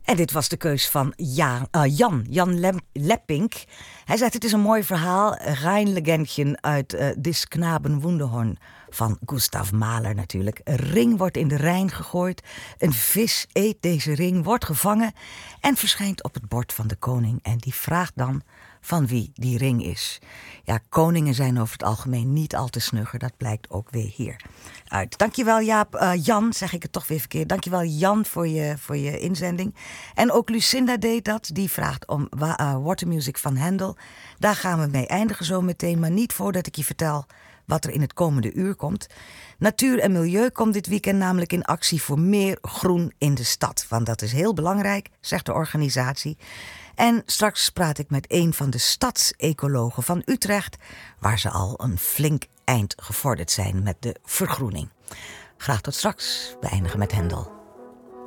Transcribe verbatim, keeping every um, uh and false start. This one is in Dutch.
En dit was de keus van ja, uh, Jan, Jan Lem- Leppink. Hij zegt, het is een mooi verhaal. Rijnlegendje uit uh, Dis Knaben Wunderhorn van Gustav Mahler natuurlijk. Een ring wordt in de Rijn gegooid. Een vis eet deze ring, wordt gevangen en verschijnt op het bord van de koning. En die vraagt dan van wie die ring is. Ja, koningen zijn over het algemeen niet al te snugger. Dat blijkt ook weer hier uit. Dankjewel Jaap, uh, Jan, zeg ik het toch weer verkeerd. Dankjewel Jan voor je, voor je inzending. En ook Lucinda deed dat. Die vraagt om uh, Watermusic van Handel. Daar gaan we mee eindigen zo meteen. Maar niet voordat ik je vertel wat er in het komende uur komt. Natuur en milieu komt dit weekend namelijk in actie voor meer groen in de stad. Want dat is heel belangrijk, zegt de organisatie. En straks praat ik met een van de stadsecologen van Utrecht, waar ze al een flink eind gevorderd zijn met de vergroening. Graag tot straks. We eindigen met Hendel.